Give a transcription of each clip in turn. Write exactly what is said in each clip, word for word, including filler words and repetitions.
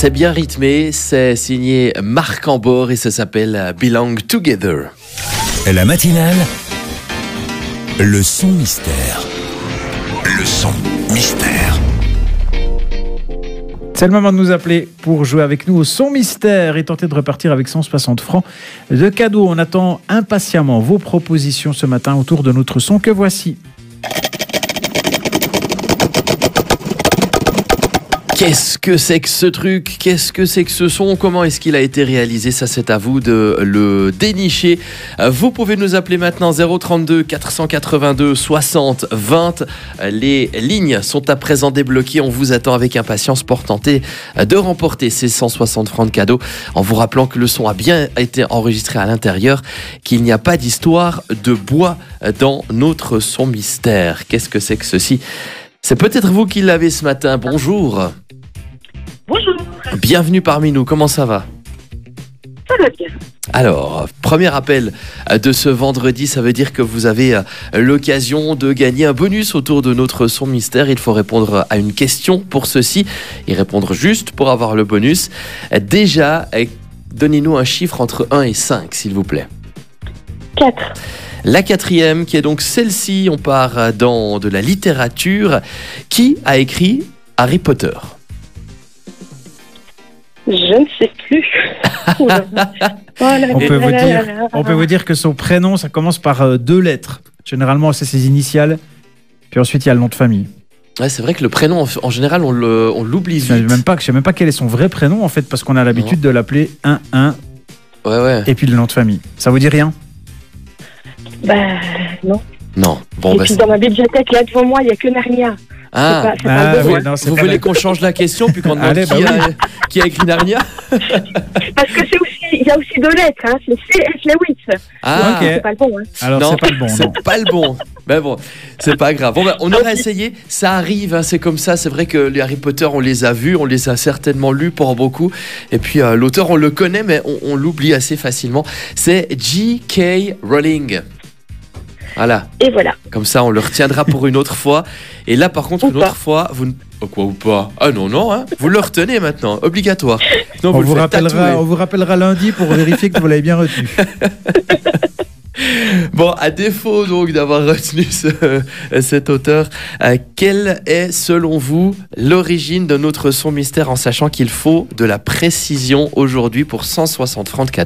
C'est bien rythmé, c'est signé Marc Ambor et ça s'appelle Belong Together. La matinale, le son mystère. Le son mystère. C'est le moment de nous appeler pour jouer avec nous au son mystère et tenter de repartir avec cent soixante francs de cadeaux. On attend impatiemment vos propositions ce matin autour de notre son que voici. Qu'est-ce que c'est que ce truc ? Qu'est-ce que c'est que ce son ? Comment est-ce qu'il a été réalisé ? Ça, c'est à vous de le dénicher. Vous pouvez nous appeler maintenant zéro trente-deux quatre cent quatre-vingt-deux soixante vingt. Les lignes sont à présent débloquées. On vous attend avec impatience pour tenter de remporter ces cent soixante francs de cadeaux. En vous rappelant que le son a bien été enregistré à l'intérieur, qu'il n'y a pas d'histoire de bois dans notre son mystère. Qu'est-ce que c'est que ceci ? C'est peut-être vous qui l'avez ce matin. Bonjour. Bonjour. Bienvenue parmi nous. Comment ça va ? Ça va bien. Alors, premier appel de ce vendredi, ça veut dire que vous avez l'occasion de gagner un bonus autour de notre son mystère. Il faut répondre à une question pour ceci et répondre juste pour avoir le bonus. Déjà, donnez-nous un chiffre entre un et cinq, s'il vous plaît. quatre. La quatrième, qui est donc celle-ci, on part dans de la littérature. Qui a écrit Harry Potter ? Je ne sais plus. Oh là là. Oh là On là peut, là vous là dire, là là. on peut vous dire que son prénom, ça commence par euh, deux lettres. Généralement, c'est ses initiales. Puis ensuite, il y a le nom de famille. Ouais, c'est vrai que le prénom, en, en général, on, le, on l'oublie Je ne sais vite. même pas, je sais même pas quel est son vrai prénom, en fait, parce qu'on a l'habitude de l'appeler un un Ouais, ouais. et puis le nom de famille. Ça vous dit rien ? Bah, non. Non. Bon, Et bah, puis c'est- dans ma bibliothèque, là devant moi, il n'y a que Narnia. Ah, c'est pas, c'est Ah, pas bon, oui, hein. non, c'est vous pas voulez la- qu'on change la question puis qu'on demande Allez, qui, bah a, qui a écrit Narnia ? Parce que c'est aussi, il y a aussi deux lettres, hein. C'est C S. Lewis. Ah, Ok. C'est pas le bon, hein. Alors, non, c'est pas le bon, non. c'est pas le bon. Ben bon, c'est pas grave. Bon, ben, on aurait essayé. Ça arrive, hein, c'est comme ça. C'est vrai que les Harry Potter, on les a vus, on les a certainement lus pour beaucoup. Et puis euh, l'auteur, on le connaît, mais on, on l'oublie assez facilement. C'est J K. Rowling. Voilà. Et voilà. Comme ça, on le retiendra pour une autre fois. Et là, par contre, Ou une pas. autre fois, vous ne... Oh, quoi ou pas ? Ah non, non, hein. Vous le retenez maintenant, obligatoire. Sinon, On le vous, faites rappellera, tatouer. on vous rappellera lundi pour vérifier que vous l'avez bien retenu. Bon, à défaut donc d'avoir retenu ce- cet auteur, euh, quelle est selon vous l'origine de notre son mystère, en sachant qu'il faut de la précision aujourd'hui pour cent soixante francs de cadeaux ?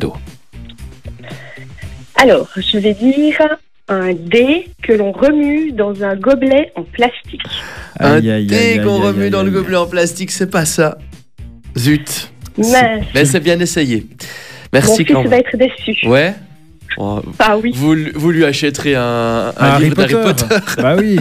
Alors, je vais dire un dé que l'on remue dans un gobelet en plastique. Un Aïe, aïe, dé aïe, qu'on aïe, remue aïe, dans le aïe. gobelet en plastique, c'est pas ça. Zut. Mais Mais c'est bien essayé. mon Merci fils quand va même. être déçu. Ouais. Oh, Ah oui. Vous, vous lui achèterez un, un Harry livre d'Harry Potter. Potter. Bah oui.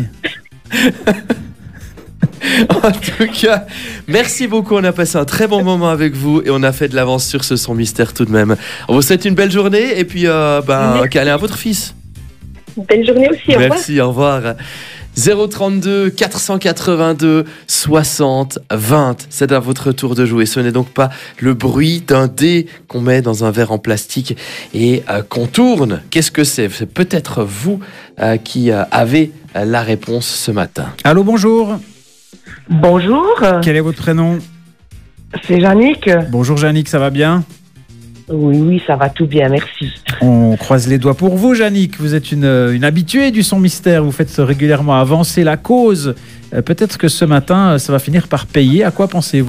En tout cas, merci beaucoup. On a passé un très bon moment avec vous et on a fait de l'avance sur ce son mystère tout de même. On vous souhaite une belle journée et puis euh, ben, Merci. câlin à votre fils. Belle journée aussi, au revoir. Merci, au revoir. zéro trente-deux quatre cent quatre-vingt-deux soixante vingt. C'est à votre tour de jouer. Ce n'est donc pas le bruit d'un dé qu'on met dans un verre en plastique et euh, qu'on tourne. Qu'est-ce que c'est ? C'est peut-être vous euh, qui euh, avez euh, la réponse ce matin. Allô, bonjour. Bonjour, Quel est votre prénom ? c'est Jannick. Bonjour, Jannick, ça va bien ? Oui, oui, ça va tout bien, merci. On croise les doigts pour vous, Jannick. Vous êtes une, une habituée du son mystère. Vous faites régulièrement avancer la cause. Euh, Peut-être que ce matin, euh, ça va finir par payer. À quoi pensez-vous ?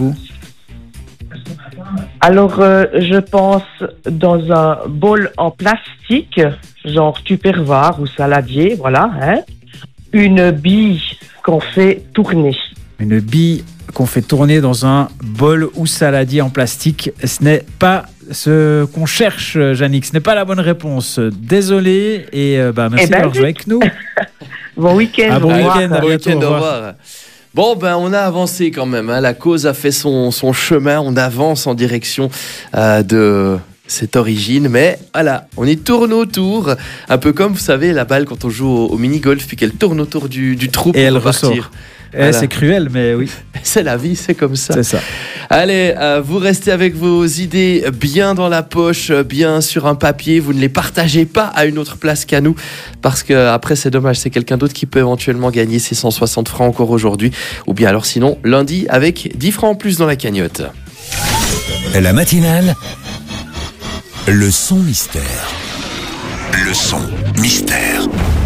Alors, euh, je pense dans un bol en plastique, genre tupperware ou saladier, voilà, hein, une bille qu'on fait tourner. Une bille qu'on fait tourner dans un bol ou saladier en plastique. Ce n'est pas ce qu'on cherche, Jannick. Ce n'est pas la bonne réponse. Désolé et euh, bah, merci Eh ben, d'avoir joué avec nous. Bon week-end, Ah, bon au revoir. week-end, à Bon bientôt, week-end, au au revoir. revoir. Bon, ben, on a avancé quand même. Hein. La cause a fait son, son chemin. On avance en direction euh, de cette origine. Mais voilà, on y tourne autour. Un peu comme, vous savez, la balle quand on joue au, au mini-golf, puis qu'elle tourne autour du, du trou pour Et elle repartir. ressort. Eh, Voilà. C'est cruel, mais oui, C'est la vie, c'est comme ça. c'est ça. Allez, euh, vous restez avec vos idées bien dans la poche, bien sur un papier. Vous ne les partagez pas à une autre place qu'à nous. Parce que après, c'est dommage, c'est quelqu'un d'autre qui peut éventuellement gagner ces cent soixante francs encore aujourd'hui. Ou bien alors sinon, lundi, avec dix francs en plus dans la cagnotte. La matinale, le son mystère. Le son mystère.